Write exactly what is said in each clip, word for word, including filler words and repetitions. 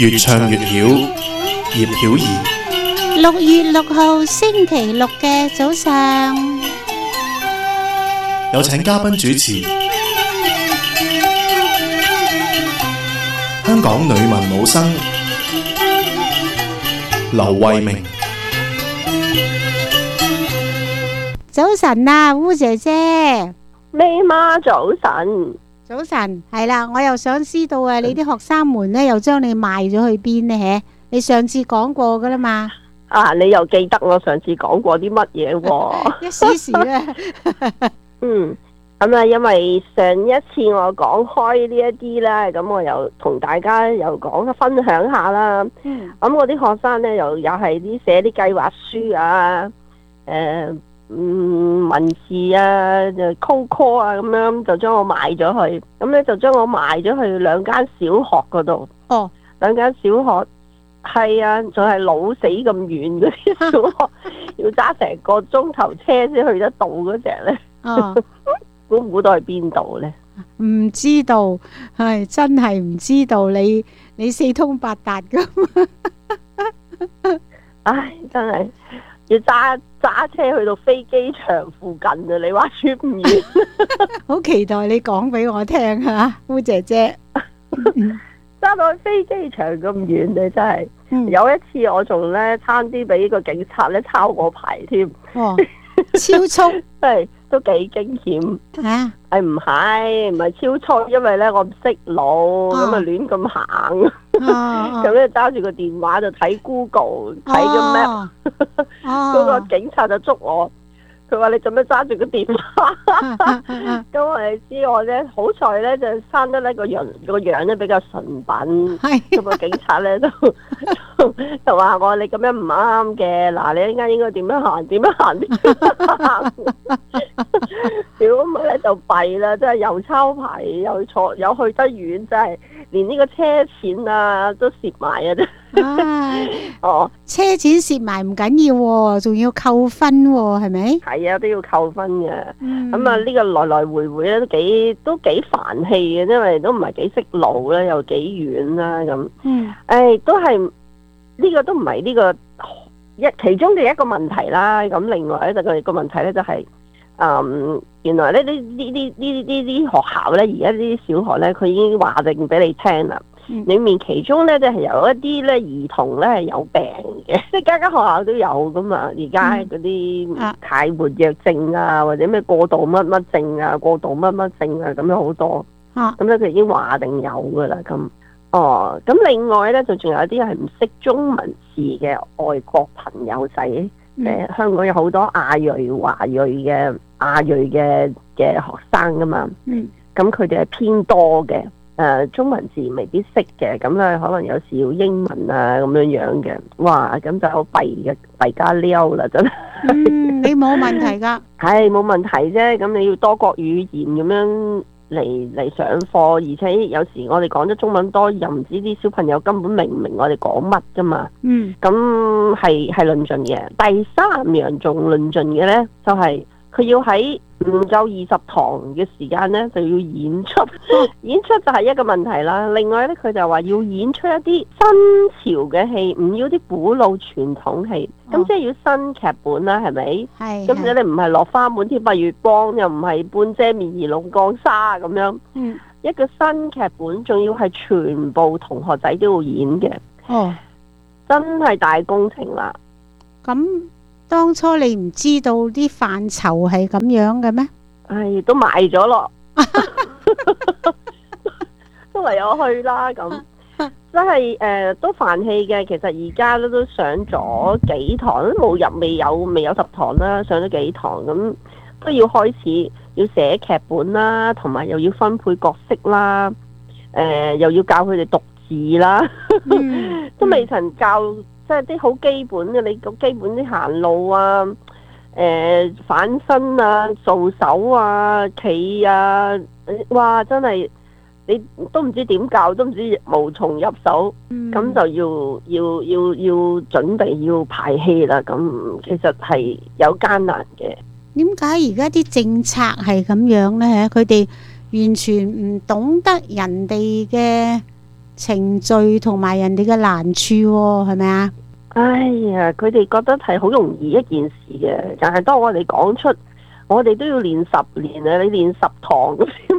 越唱越曉，葉曉儀。 六月六號星期六嘅早上， 有請嘉賓主持，香港女文武生劉慧明。 早晨啊，烏姐姐， 咩媽早晨？ 早晨，係啦，我又想知道啊，你啲學生們咧又將你賣咗去邊呢？吓，你上次講過噶啦嘛？ 啊，你又記得我上次講過啲乜嘢喎？ 一時時咧， 嗯，咁啊，因為上一次我講開呢一啲咧，咁我又同大家又講分享下啦。 嗯， 咁我啲學生咧又又係啲寫啲計劃書啊，誒、呃。嗯，文字啊，就 call call 啊，咁樣就將我賣咗去，咁咧就將我賣咗去兩間小學嗰度。哦，兩間小學係啊，仲係老死咁遠嗰啲小學，要揸成個鐘頭車先去得到嗰隻咧。哦，估唔估到去邊度咧？ 唔知道，係真係唔知道。你你四通八達咁， 唉，真係要揸。揸車去到飛機場附近啊！你話遠唔遠？ 好期待你講俾我聽啊，烏姐姐。 揸到去飛機場咁遠，你真係、嗯、有一次我仲咧差啲俾個警察咧抄我牌添。哦， 超速， 係都幾驚險啊！ 係唔係唔係超速？因為咧我唔識路，咁啊亂咁行。咁咧揸住個電話就睇 Google 睇個 map，嗰個警察就捉我，佢話你做咩揸住個電話？咁我哋知我咧好彩咧就生得呢個樣個樣咧比較純品，咁個警察咧都就話我你咁樣唔啱嘅，嗱你依家應該點樣行？點樣行？點樣行？如果唔係咧就弊啦，真係又抄牌又坐又去得遠，真係。連呢個車錢啊都蝕埋啊！ 唉哦，車錢蝕埋唔緊要喎，仲要扣分喎，係咪？ 係啊，都要扣分嘅。咁啊，呢個來來回回咧都幾都幾煩氣嘅，因為都唔係幾識路咧，又幾遠啦咁。嗯，誒，都係呢個都唔係呢個一其中嘅一個問題啦。咁另外咧就個個問題咧就係。嗯，原來咧呢呢呢呢呢啲學校咧，而家呢啲小學咧，佢已經話定俾你聽啦。嗯、裏面其中咧，就係、是、有一啲咧兒童咧係有病嘅，即係間間學校都有噶嘛。而家嗰啲太活躍症啊，或者咩過度乜乜症啊，過度乜乜症啊，咁樣好多。咁咧佢已經話定有噶啦。咁哦，咁另外咧就仲有一啲係唔識中文字嘅外國朋友仔。誒、呃，香港有好多亞裔、華裔嘅亞裔嘅嘅學生噶嘛，咁佢哋係偏多嘅，誒、呃，中文字未必識嘅，咁咧可能有時要英文啊咁樣樣嘅，哇，咁就好弊嘅，弊加撩啦，真係。 嗯，你冇問題噶， 係冇問題啫，咁你要多國語言咁樣嚟嚟上課，而且有時我哋講咗中文多，又唔知啲小朋友根本明唔明我哋講乜噶嘛。嗯，咁係係論盡嘅。第三樣仲論盡嘅呢，就係、是、佢要喺唔夠二十堂嘅時間呢，就要演出。演出就係一個問題啦。另外呢，佢就話要演出一啲新潮嘅戲，唔要啲古老傳統戲。咁、哦、即係要新劇本啦，係咪？係。咁你唔係落花滿天白月光，又唔係半遮面而龍降沙咁樣。嗯。一個新劇本，仲要係全部同學仔都要演嘅。哦。真係大工程啦。 咁當初你唔知道啲範疇係咁樣嘅咩？ 唉，都賣咗咯，都唯有去啦咁。真係誒、呃，都煩氣嘅。其實而家都都上咗幾堂，都冇入未有未有十堂啦，上咗幾堂咁，都要開始要寫劇本啦，同埋又要分配角色啦，誒、呃，又要教佢哋讀字啦，嗯、都未曾教。即係啲好基本嘅，你個基本啲行路啊，誒、呃、反身啊，做手啊，企啊，哇！真係你都唔知點教，都唔知無從入手，咁、嗯、就要要要要準備要排戲啦。咁其實係有艱難嘅。 點解而家啲政策係咁樣呢？佢哋完全唔懂得人哋嘅程序同埋人哋嘅難處喎，係咪啊？ 哎呀，佢哋覺得係好容易一件事嘅，但係當我哋講出，我哋都要練十年啊！你練十堂咁先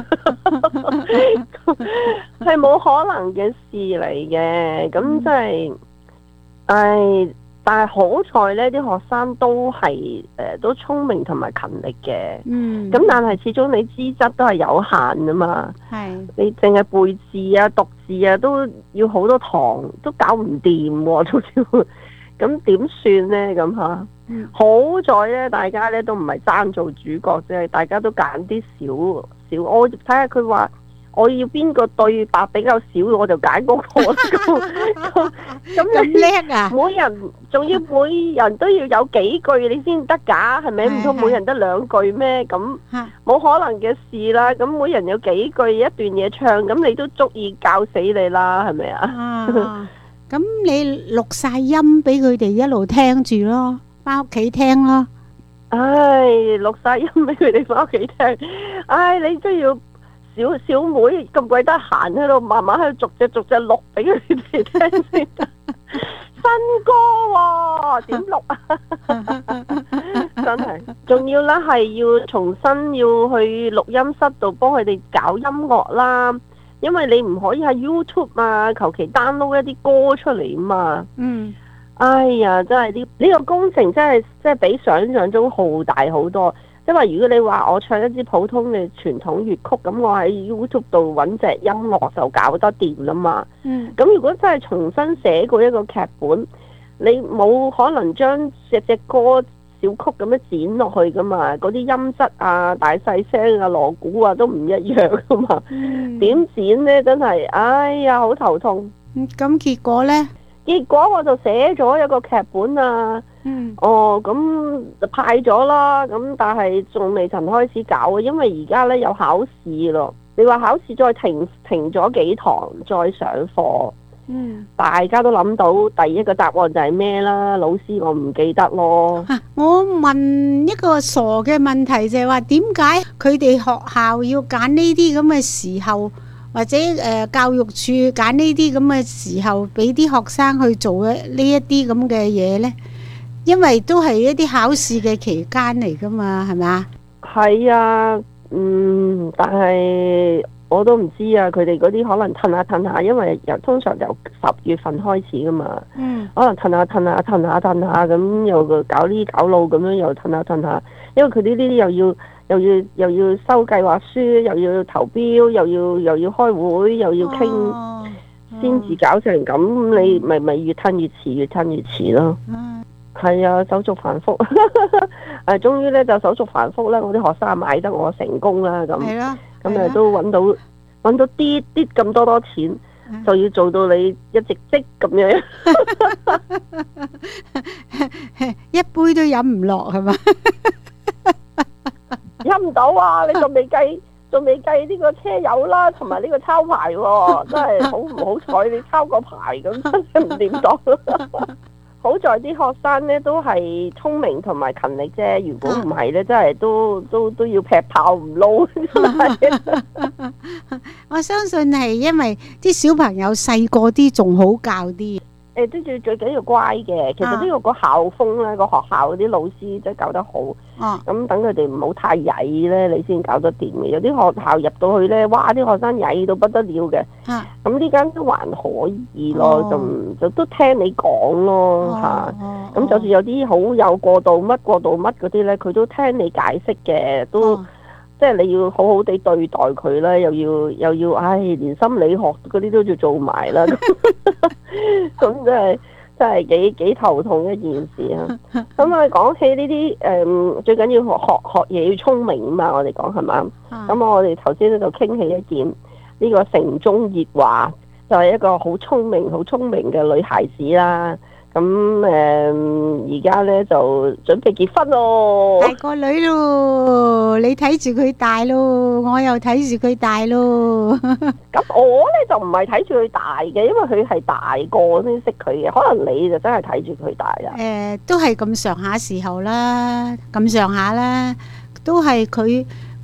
得，係冇可能嘅事嚟嘅。咁真係，唉，但係好在呢啲學生都係誒、呃、都聰明同埋勤力嘅。嗯。咁但係始終你資質都係有限啊嘛。係。你淨係背字啊、讀字啊，都要好多堂，都搞唔掂喎，都要。咁點算呢？咁嚇。嗯、好在咧，大家咧都唔係爭做主角啫，大家都揀啲少少。我睇下佢話我要邊個對白比較少，我就揀嗰個。咁咁叻啊！每人仲要每人都要有幾句你先得㗎，係咪？唔通每人得兩句咩？咁冇可能嘅事啦。咁每人有幾句一段嘢唱，咁你都足以教死你啦，係咪啊？ 咁你錄晒音俾佢哋一路聽住咯。翻屋企聽咯， 唉，錄晒音俾佢哋翻屋企聽，唉，你都要小小妹咁鬼得閒喺度，慢慢喺度逐隻逐隻錄俾佢哋聽先得。新歌喎，點錄啊？真係，仲要咧係要重新要去錄音室度幫佢哋搞音樂啦，因為你唔可以喺 YouTube 啊，求其 download 一啲歌出嚟啊嘛。嗯。哎呀，真係呢呢個工程真係即係比想象中浩大好多。因為如果你話我唱一支普通嘅傳統粵曲，咁我喺 YouTube 度揾隻音樂就搞得掂啦嘛。嗯。咁如果真係重新寫過一個劇本，你冇可能將隻隻歌小曲咁樣剪落去噶嘛？嗰啲音質啊、大細聲啊、鑼鼓啊都唔一樣噶嘛。嗯。點剪呢？真係，哎呀，好頭痛。 咁結果呢？ 結果我就寫咗一個劇本啊，嗯、哦咁就派咗啦，咁但係仲未曾開始搞啊，因為而家咧有考試咯。你話考試再停停咗幾堂再上課，嗯，大家都諗到第一個答案就係咩啦？老師我唔記得咯。 啊、我問一個傻嘅問題就係話，點解佢哋學校要揀呢啲咁嘅時候？或者誒、呃、教育處揀呢啲咁嘅時候，俾啲學生去做呢一啲咁嘅嘢呢？因為都係一啲考試嘅期間嚟噶嘛，係咪啊？ 係啊，嗯，但係我都唔知啊。佢哋嗰啲可能褪下褪下，因為由通常由十月份開始噶嘛，嗯，可能褪下褪下褪下褪下咁，又搞呢搞路咁樣，又褪下褪下，因為佢哋呢啲又要。又要又要收計劃書，又要投標，又要又要開會，又要傾，先至、哦、搞成咁，嗯、你咪咪越褪越遲，越褪越遲咯。係、嗯、啊，手續繁複，誒，終於咧就手續繁複咧，我啲學生買得我成功啦，咁，咁誒都揾到揾到啲啲咁多多錢，嗯、就要做到你一直積咁樣， 一杯都飲唔落係嘛？ 飲唔到啊！你仲未計，仲未計呢個車友啦，同埋呢個抄牌喎，真係好唔好彩！你抄個牌咁真係唔掂到。好在啲學生咧都係聰明同埋勤力啫，如果唔係咧，真係都都都要劈炮唔撈。 我相信係因為啲小朋友細個啲仲好教啲。 誒，都最最緊要乖嘅。其實呢個個校風咧，個學校啲老師真係搞得好。哦。咁等佢哋唔好太曳咧，你先搞得掂嘅。有啲學校入到去咧，哇！啲學生曳到不得了嘅。啊。咁呢間都還可以咯，就就都聽你講咯嚇。咁就算有啲好有過度乜過度乜嗰啲咧，佢都聽你解釋嘅，都。即係你要好好地對待佢啦，又要又要，唉，連心理學嗰啲都要做埋啦，咁真係真係幾幾頭痛一件事啊！咁啊，講起呢啲誒，最緊要學學學嘢要聰明啊嘛，我哋講係嘛？咁我哋頭先咧就傾起一件呢個城中熱話，就係一個好聰明、好聰明嘅女孩子啦。咁誒，而家咧就準備結婚咯， 大個女咯，你睇住佢大咯，我又睇住佢大咯。 咁我咧就唔係睇住佢大嘅，因為佢係大個先識佢嘅，可能你就真係睇住佢大啦。誒， 都係咁上下時候啦，咁上下啦，都係佢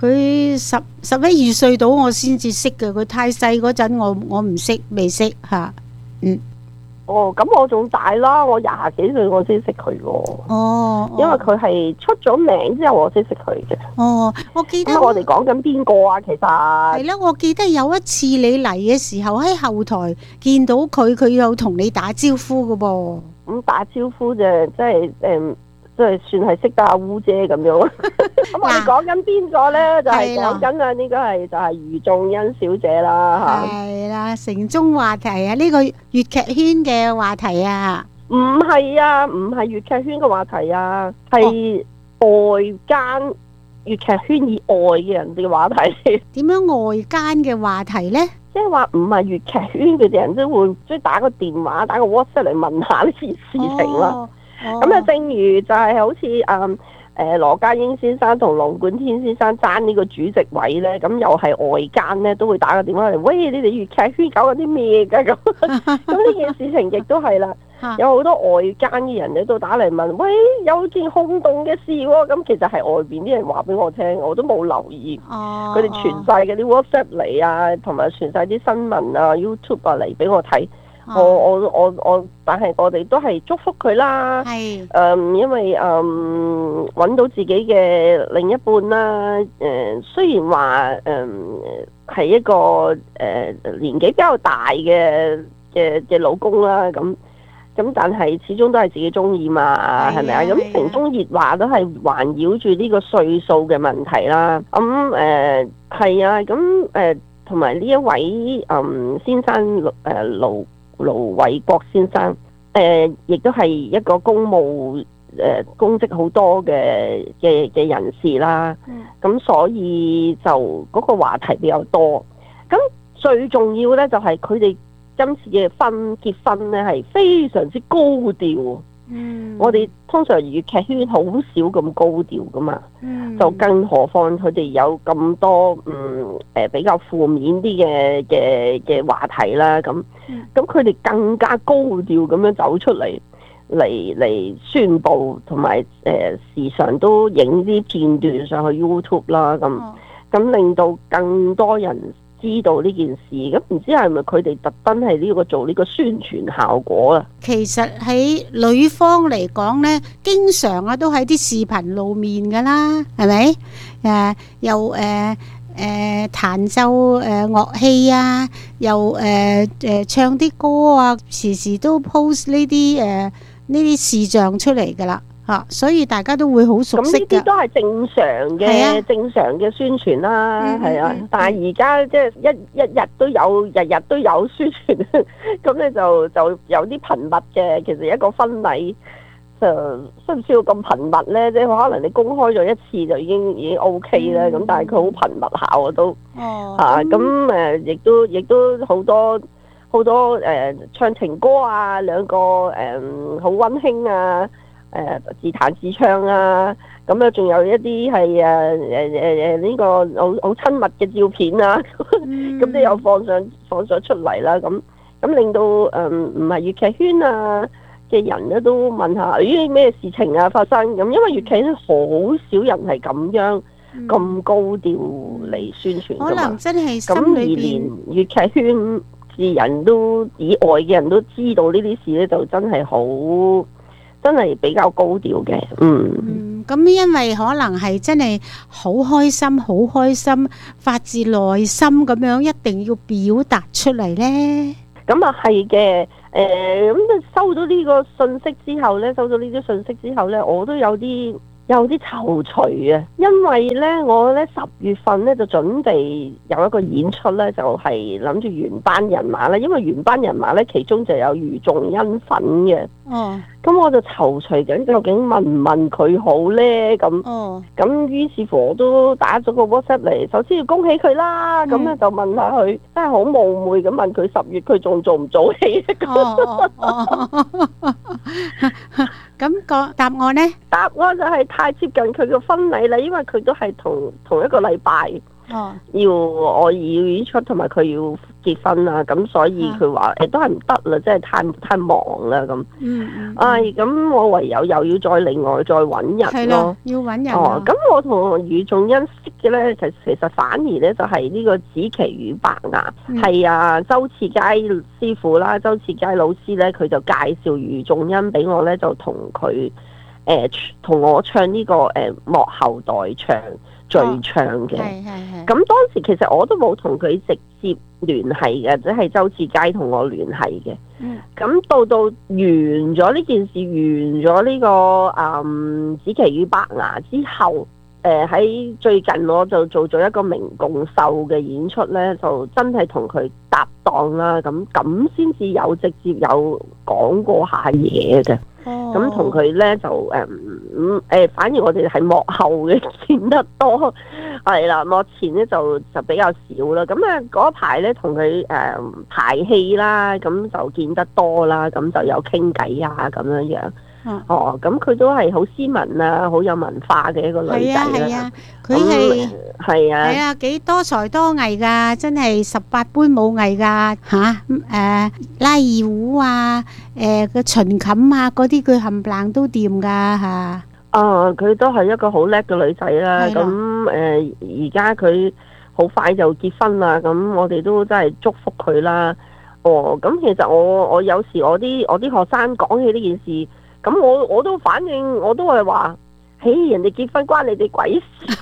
佢十十一二歲到我先至識嘅，佢太細嗰陣我我唔識，未識吓，嗯。 哦，咁我仲大啦，我廿幾歲我先識佢喎。 哦， 因為佢係出咗名之後我先識佢嘅。 哦，我記得。 咁我哋講緊邊個啊？其實係啦，我記得有一次你嚟嘅時候喺後台見到佢，佢有同你打招呼嘅噃。 咁打招呼就即係誒，即係算係識得阿烏姐咁樣。咁我哋講緊邊個咧？就係講緊啊，呢個係就係余仲恩小姐啦嚇。 係啦，城中話題啊，呢個粵劇圈嘅話題啊。 唔係啊，唔係粵劇圈嘅話題啊，係外間粵劇圈以外嘅人嘅話題。 點樣外間嘅話題咧？ 即係話唔係粵劇圈嘅人都會即係打個電話、打個 WhatsApp 嚟問下呢件事情啦。咁啊，正如就係好似誒誒羅家英先生同龍貫天先生爭呢個主席位咧，咁又係外間咧都會打個電話嚟，喂，你哋粵劇圈搞緊啲咩㗎咁？咁呢件事情亦都係啦，有好多外間嘅人咧都打嚟問，喂，有件轟動嘅事喎，咁其實係外邊啲人話俾我聽，我都冇留意。佢哋傳晒嗰啲 WhatsApp 嚟啊，同埋傳晒啲新聞啊、YouTube 啊嚟俾我睇。我我我我，但係我哋都係祝福佢啦。係，誒，因為誒揾到自己嘅另一半啦。誒，雖然話誒係一個誒年紀比較大嘅嘅嘅老公啦，咁咁，但係始終都係自己中意嘛，係咪啊？咁城中熱話都係環繞住呢個歲數嘅問題啦。咁誒係啊，咁誒同埋呢一位誒先生誒盧盧偉國先生，誒亦都係一個公務誒公職好多嘅嘅嘅人士啦。咁、嗯、所以就嗰個話題比較多。咁最重要咧就係佢哋今次嘅婚結婚咧係非常之高調。嗯，我哋通常粵劇圈好少咁高調噶嘛。嗯，就更何況佢哋有咁多嗯誒比較負面啲嘅嘅嘅話題啦。咁咁佢哋更加高調咁樣走出嚟嚟嚟宣佈，同埋誒時常都影啲片段上去 YouTube 啦。咁咁令到更多人知道呢件事。咁唔知係咪佢哋特登係呢個做呢個宣傳效果啊？其實喺女方嚟講呢，經常啊都喺啲視頻露面噶啦，係咪？誒又誒誒彈奏誒樂器啊，又誒誒唱啲歌啊，時時都 post 呢啲誒呢啲視像出嚟噶啦。啊，所以大家都會好熟悉嘅。咁呢啲都係正常嘅，啊、正常嘅宣傳啦，係、嗯、啊。嗯、但係而家即係一一日都有，日日都有宣傳，咁咧就就有啲頻密嘅。其實一個婚禮就需唔需要咁頻密咧？即係可能你公開咗一次就已經已經 OK 咧。咁、嗯、但係佢好頻密下啊都。哦。嚇、啊，咁誒亦都亦都好多好多誒、呃、唱情歌啊，兩個誒好溫馨啊。誒、呃、自彈自唱啊，咁咧仲有一啲係誒誒誒誒呢個好好親密嘅照片啊，咁都有放上放咗出嚟啦。咁咁令到誒唔係粵劇圈啊嘅人咧都問下咦咩事情啊發生咁，因為粵劇圈好少人係咁樣咁、嗯、高調嚟宣傳㗎嘛。可能真係心裏邊，咁而連粵劇圈嘅人都以外嘅人都知道呢啲事咧，就真係好。真係比較高調嘅，嗯。咁、嗯、因為可能係真係好開心，好開心，發自內心咁樣，一定要表達出嚟呢。咁啊係嘅，誒、呃，咁收到呢個信息之後呢，收到呢啲信息之後呢，我都有啲。有啲躊躇啊，因為咧我咧十月份咧就準備有一個演出咧，就係諗住原班人馬啦。因為原班人馬咧其中就有余仲恩份嘅。哦。咁我就躊躇緊，究竟問唔問佢好咧？咁。哦。咁於是乎我都打咗個 WhatsApp 嚟，首先要恭喜佢啦。咁咧、嗯、就問下佢，真係好冒昧咁問佢十月佢仲做唔做戲？哦哦。咁個答案呢？答案就係太接近佢個婚禮啦，因為佢都係同同一個禮拜，哦，要我要演出，同埋佢要結婚啦，咁所以佢話誒都係唔得啦，即係太太忙啦咁。 嗯嗯。 唉，咁我唯有又要再另外再揾人咯。 要揾人。 哦，咁我同余仲恩識嘅咧，其其實反而咧就係呢個紫棋與白牙，係、嗯、啊周賜佳師傅啦，周賜佳老師咧，佢就介紹余仲恩俾我咧，就同佢誒同我唱呢、這個誒、呃、幕後代唱序唱嘅。係係係。咁當時其實我都冇同佢直接聯繫嘅，即係周賜佳同我聯繫嘅。嗯。咁到到完咗呢件事，完咗呢、這個誒、嗯、紫棋與白牙之後，誒、呃、喺最近我就做咗一個明共秀嘅演出咧，就真係同佢搭檔啦。咁咁先至有直接有講過下嘢嘅。咁同佢咧就誒誒、嗯，反而我哋係幕後嘅見得多，係啦，幕前咧就就比較少啦。咁啊嗰排咧同佢誒排戲啦，咁就見得多啦，咁就有傾偈啊咁樣樣。嗯、哦，咁佢都係好斯文啊，好有文化嘅一個女仔啦。係啊，佢係係啊，係啊，幾多才多藝㗎，真係十八般武藝㗎嚇。誒、啊、拉二胡啊，誒個秦琴啊，嗰啲佢冚唪唥都掂㗎嚇。啊，佢都係一個好叻嘅女仔啦。咁誒而家佢好快就結婚啦，咁我哋都真係祝福佢啦。哦，咁其實我我有時我啲我啲學生講起呢件事。咁我我都反應我都係話，嘿，人哋結婚關你哋鬼事，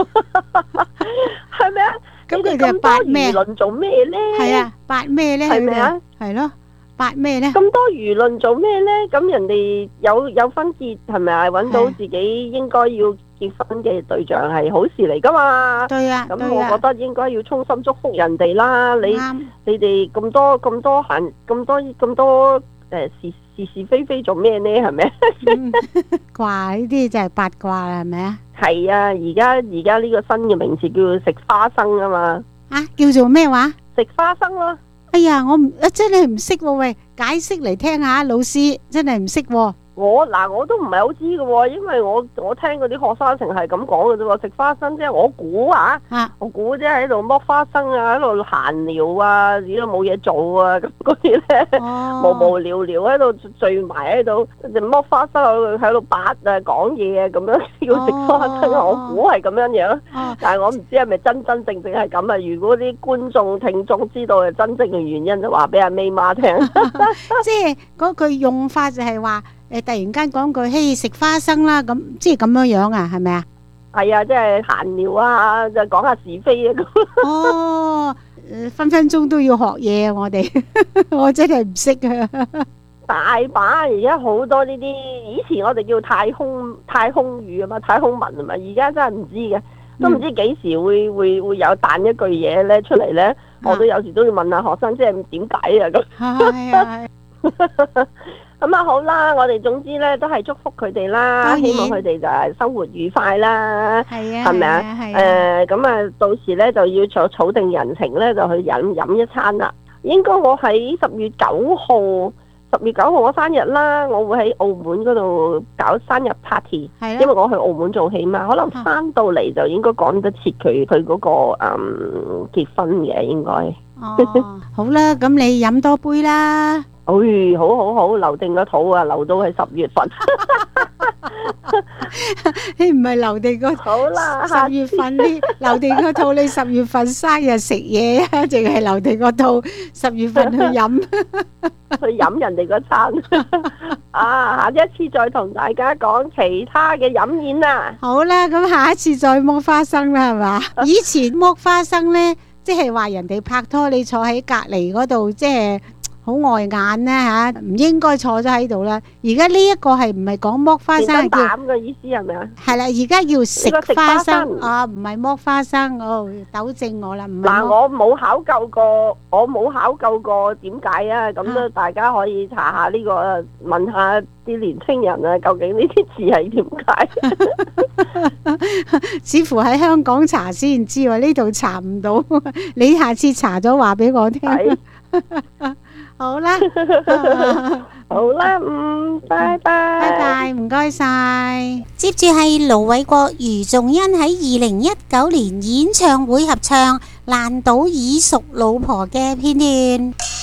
係咪啊？咁佢哋八咩？輿論做咩咧？係啊，八咩咧？係咪啊？係咯，八咩咧？咁多輿論做咩咧？咁人哋有有分結係咪啊？揾到自己應該要結婚嘅對象係好事嚟噶嘛？對啊，咁我覺得應該要衷心祝福人哋啦。你你哋咁多咁多閒咁多咁多誒事。是是非非做咩呢？係咪？卦呢啲就係八卦啦，係咪啊？係啊，而家而家呢個新嘅名詞叫做食花生啊嘛。啊，叫做咩話？食花生咯。哎呀，我唔真係唔識喎，喂，解釋嚟聽下，老師真係唔識喎。我嗱我都唔係好知嘅喎，因為我我聽嗰啲學生成係咁講嘅啫喎，食花生即係我估啊，啊我估即係喺度剝花生啊，喺度閒聊啊，而家冇嘢做啊，咁嗰啲咧無無聊聊喺度聚埋喺度，就剝花生喺度喺度八啊講嘢啊，咁樣叫食花生，哦、我估係咁樣樣，哦、但係我唔知係咪真真正正係咁啊？如果啲觀眾聽眾知道係真正嘅原因，就話俾阿 May 媽聽。即係嗰句用法就係話。誒，突然間講句，嘿，食花生啦，咁即係咁樣樣啊，係咪啊？係啊，即係閒聊啊，就講下是非啊咁。哦，分分鐘都要學嘢啊！我哋，我真係唔識啊。大把而家好多呢啲，以前我哋叫太空太空語啊嘛，太空文啊嘛，而家真係唔知嘅，都唔知幾時會會會有彈一句嘢咧出嚟咧。我都有時都要問下學生，即係點解啊咁。係啊係。咁啊好啦，我哋總之咧都係祝福佢哋啦，希望佢哋就係生活愉快啦，係啊，係咪啊？誒，咁啊，到時咧就要坐儲定人情咧，就去飲飲一餐啦。應該我喺十月九號，十月九號我生日啦，我會喺澳門嗰度搞生日 party，因為我去澳門做戲嘛，可能翻到嚟就應該趕得切佢佢嗰個誒結婚嘅應該。哦，好啦，咁你飲多杯啦。哎，好好好，留定個肚啊，留到係十月份。你唔係留定個肚啦，十月份你留定個肚，你十月份生日食嘢啊，淨係留定個肚，十月份去飲，去飲人哋嗰餐。啊，下一次再同大家講其他嘅飲宴啦。好啦，咁下一次再剝花生啦，係嘛？以前剝花生呢，即係話人哋拍拖，你坐喺隔籬嗰度，即係。好礙眼咧嚇，唔應該坐咗喺度啦。而家呢一個係唔係講剝花生？係叫膽嘅意思係咪啊？係啦，而家要食花生啊，唔係剝花生。哦，糾正我啦，唔係。嗱，我冇考究過，我冇考究過點解啊？咁咧，大家可以查下呢個，問下啲年青人啊，究竟呢啲字係點解？似乎喺香港查先知喎，呢度查唔到。你下次查咗話俾我聽。 好啦， 好啦，嗯，拜拜， 拜拜，唔該晒。 接住係盧偉國、余仲恩喺二零一九年演唱會合唱《爛賭已熟老婆》嘅片段。